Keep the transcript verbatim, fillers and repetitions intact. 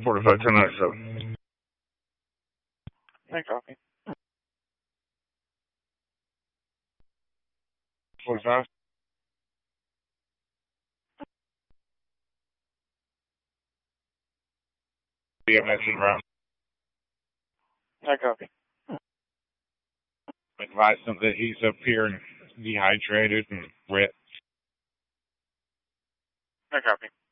forty-five, ten ninety-seven. I copy. forty-five. Yeah, message around. I copy. Advise him that he's up here and dehydrated and wet. I copy.